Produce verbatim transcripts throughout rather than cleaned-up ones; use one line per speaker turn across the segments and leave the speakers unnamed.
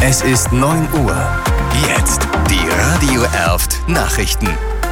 Es ist neun Uhr. Jetzt die Radio Erft Nachrichten.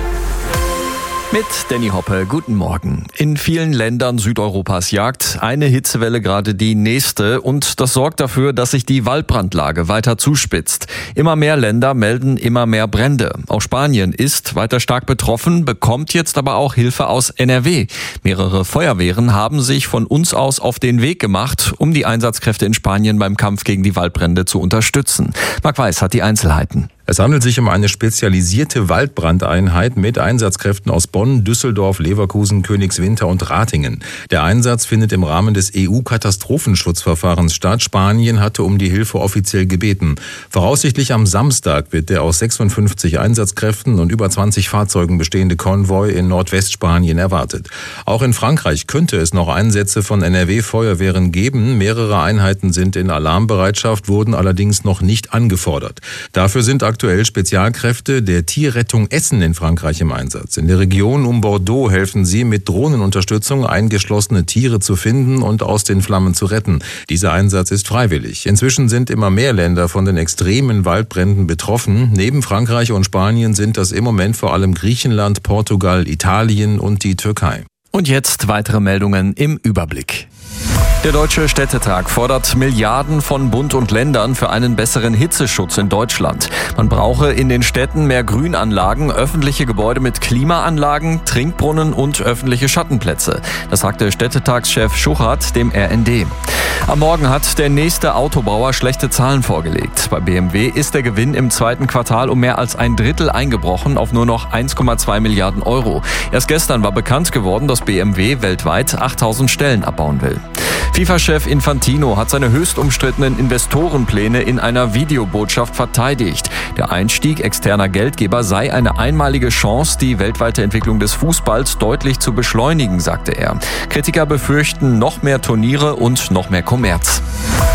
Mit Danny Hoppe, guten Morgen. In vielen Ländern Südeuropas jagt eine Hitzewelle gerade die nächste und das sorgt dafür, dass sich die Waldbrandlage weiter zuspitzt. Immer mehr Länder melden immer mehr Brände. Auch Spanien ist weiter stark betroffen, bekommt jetzt aber auch Hilfe aus N R W. Mehrere Feuerwehren haben sich von uns aus auf den Weg gemacht, um die Einsatzkräfte in Spanien beim Kampf gegen die Waldbrände zu unterstützen. Marc Weiß hat die Einzelheiten.
Es handelt sich um eine spezialisierte Waldbrandeinheit mit Einsatzkräften aus Bonn, Düsseldorf, Leverkusen, Königswinter und Ratingen. Der Einsatz findet im Rahmen des E U-Katastrophenschutzverfahrens statt. Spanien hatte um die Hilfe offiziell gebeten. Voraussichtlich am Samstag wird der aus sechsundfünfzig Einsatzkräften und über zwanzig Fahrzeugen bestehende Konvoi in Nordwestspanien erwartet. Auch in Frankreich könnte es noch Einsätze von N R W-Feuerwehren geben. Mehrere Einheiten sind in Alarmbereitschaft, wurden allerdings noch nicht angefordert. Dafür sind aktuell Spezialkräfte der Tierrettung Essen in Frankreich im Einsatz. In der Region um Bordeaux helfen sie mit Drohnenunterstützung, eingeschlossene Tiere zu finden und aus den Flammen zu retten. Dieser Einsatz ist freiwillig. Inzwischen sind immer mehr Länder von den extremen Waldbränden betroffen. Neben Frankreich und Spanien sind das im Moment vor allem Griechenland, Portugal, Italien und die Türkei.
Und jetzt weitere Meldungen im Überblick. Der Deutsche Städtetag fordert Milliarden von Bund und Ländern für einen besseren Hitzeschutz in Deutschland. Man brauche in den Städten mehr Grünanlagen, öffentliche Gebäude mit Klimaanlagen, Trinkbrunnen und öffentliche Schattenplätze. Das sagte Städtetagschef Schuchart dem R N D. Am Morgen hat der nächste Autobauer schlechte Zahlen vorgelegt. Bei B M W ist der Gewinn im zweiten Quartal um mehr als ein Drittel eingebrochen auf nur noch eins Komma zwei Milliarden Euro. Erst gestern war bekannt geworden, dass B M W weltweit achttausend Stellen abbauen will. FIFA-Chef Infantino hat seine höchst umstrittenen Investorenpläne in einer Videobotschaft verteidigt. Der Einstieg externer Geldgeber sei eine einmalige Chance, die weltweite Entwicklung des Fußballs deutlich zu beschleunigen, sagte er. Kritiker befürchten noch mehr Turniere und noch mehr Kommerz.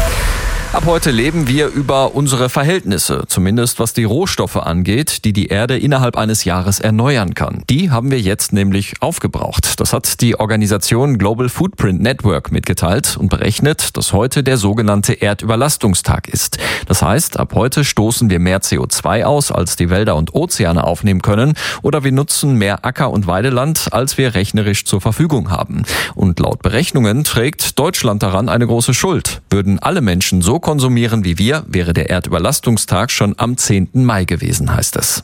Ab heute leben wir über unsere Verhältnisse, zumindest was die Rohstoffe angeht, die die Erde innerhalb eines Jahres erneuern kann. Die haben wir jetzt nämlich aufgebraucht. Das hat die Organisation Global Footprint Network mitgeteilt und berechnet, dass heute der sogenannte Erdüberlastungstag ist. Das heißt, ab heute stoßen wir mehr C O zwei aus, als die Wälder und Ozeane aufnehmen können, oder wir nutzen mehr Acker- und Weideland, als wir rechnerisch zur Verfügung haben. Und laut Berechnungen trägt Deutschland daran eine große Schuld. Würden alle Menschen so konsumieren wie wir, wäre der Erdüberlastungstag schon am zehnten Mai gewesen, heißt es.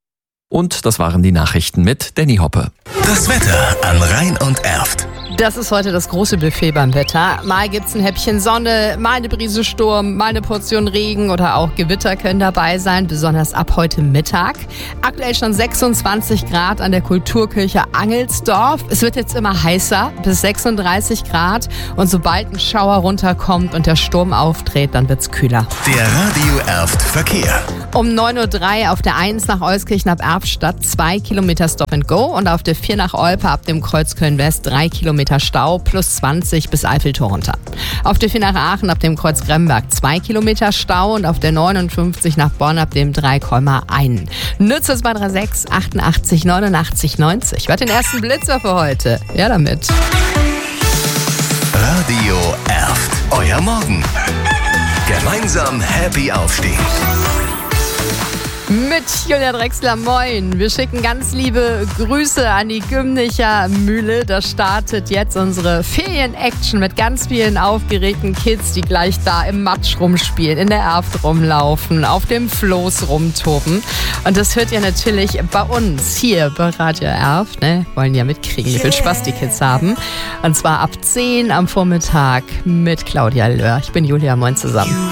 Und das waren die Nachrichten mit Danny Hoppe.
Das Wetter an Rhein und Erft.
Das ist heute das große Buffet beim Wetter. Mal gibt's ein Häppchen Sonne, mal eine Brise Sturm, mal eine Portion Regen oder auch Gewitter können dabei sein, besonders ab heute Mittag. Aktuell schon sechsundzwanzig Grad an der Kulturkirche Angelsdorf. Es wird jetzt immer heißer, bis sechsunddreißig Grad. Und sobald ein Schauer runterkommt und der Sturm auftritt, dann wird's kühler.
Der Radio Erft Verkehr.
Um neun Uhr drei auf der eins nach Euskirchen ab Erftstadt zwei Kilometer Stop and Go und auf der vier nach Olpe ab dem Kreuz Köln-West drei Kilometer Stau plus zwanzig bis Eiffeltor runter. Auf der vier nach Aachen ab dem Kreuz Gremberg zwei Kilometer Stau und auf der neunundfünfzig nach Bonn ab dem drei Komma eins. Nutze zwei drei sechs achtundachtzig neunundachtzig neunzig. Wer hat den ersten Blitzer für heute? Ja, damit.
Radio Erft. Euer Morgen. Gemeinsam happy aufstehen.
Mit Julia Drechsler, moin. Wir schicken ganz liebe Grüße an die Gymnicher Mühle. Da startet jetzt unsere Ferien-Action mit ganz vielen aufgeregten Kids, die gleich da im Matsch rumspielen, in der Erft rumlaufen, auf dem Floß rumtoben. Und das hört ihr natürlich bei uns hier bei Radio Erft. Ne? Wollen ja mitkriegen, wie viel Spaß die Kids haben. Und zwar ab zehn am Vormittag mit Claudia Löhr. Ich bin Julia, moin zusammen.